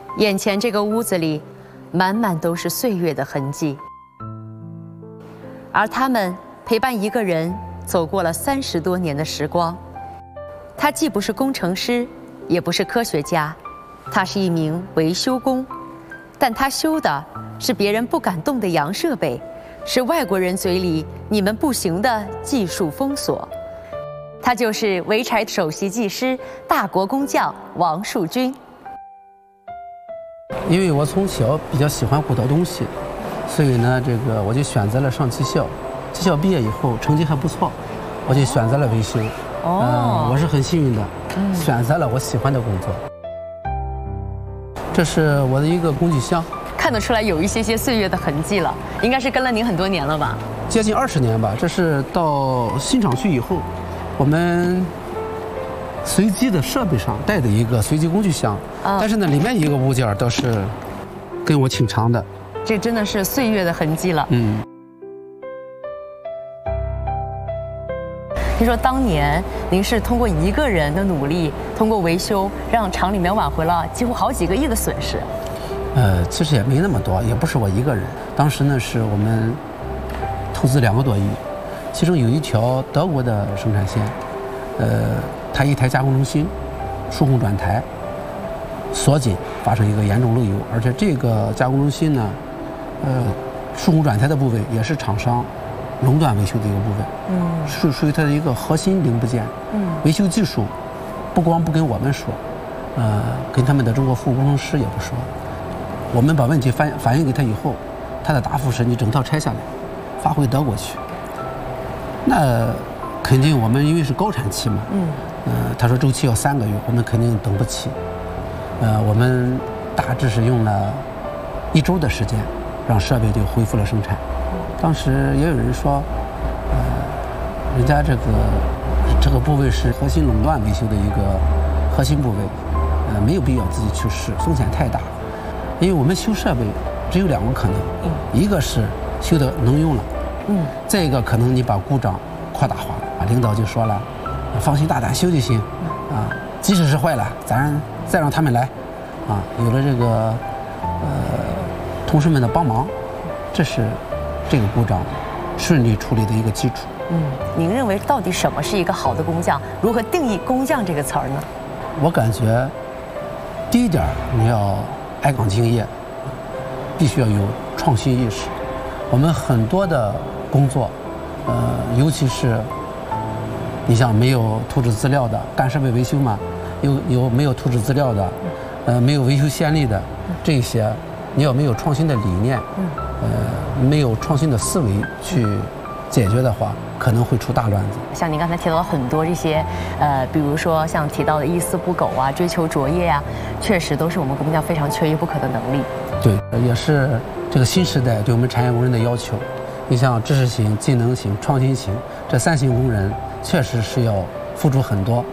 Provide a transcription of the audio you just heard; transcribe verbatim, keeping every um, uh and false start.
眼前这个屋子里，满满都是岁月的痕迹，而他们陪伴一个人走过了三十多年的时光。他既不是工程师，也不是科学家，他是一名维修工，但他修的是别人不敢动的洋设备，是外国人嘴里你们不行的技术封锁。他就是潍柴首席技师、大国工匠王树军。 因为我从小比较喜欢古陶东西，所以呢，这个我就选择了上技校。技校毕业以后成绩还不错，我就选择了维修。哦、呃，我是很幸运的，嗯、选择了我喜欢的工作。这是我的一个工具箱， 看得出来有一些些岁月的痕迹了，应该是跟了您很多年了吧？ 接近二十年吧。这是到新厂区以后，我们随机的设备上带的一个随机工具箱，哦、但是呢，里面一个物件倒是跟我挺长的。 这真的是岁月的痕迹了。嗯。听说当年您是通过一个人的努力，通过维修，让厂里面挽回了几乎好几个亿的损失。 呃，其实也没那么多，也不是我一个人。当时呢，是我们投资两个多亿，其中有一条德国的生产线，呃，它一台加工中心输控转台锁紧，发生一个严重漏油，而且这个加工中心呢，呃，输控转台的部位也是厂商垄断维修的一个部分，嗯，是属于它的一个核心零部件，嗯，维修技术不光不跟我们说，呃，跟他们的中国服务工程师也不说，我们把问题反反映给他以后，他的答复是你整套拆下来，发回德国去。那肯定我们因为是高产期嘛，嗯，呃，他说周期要三个月，我们肯定等不起，呃，我们大致是用了一周的时间，让设备就恢复了生产。当时也有人说，呃，人家这个这个部位是核心垄断维修的一个核心部位，呃，没有必要自己去试，风险太大。因为我们修设备只有两个可能，嗯、一个是修的能用了，嗯，再一个可能你把故障扩大化了。领导就说了，放心大胆修就行，啊，即使是坏了，咱再让他们来，啊，有了这个呃同事们的帮忙，这是这个故障顺利处理的一个基础。 嗯，您认为到底什么是一个好的工匠？如何定义工匠这个词儿呢？ 我感觉，第一点你要爱岗敬业，必须要有创新意识。我们很多的工作，呃，尤其是你像没有图纸资料的，干设备维修嘛，有有没有图纸资料的，呃，没有维修先例的，这些你要没有创新的理念，呃，没有创新的思维去解决的话，可能会出大乱子。 像您刚才提到了很多这些，呃，比如说像提到的一丝不苟啊，追求卓越啊，确实都是我们工匠非常缺一不可的能力。 对，也是这个新时代对我们产业工人的要求。你像知识型、技能型、创新型这三型工人，确实是要付出很多。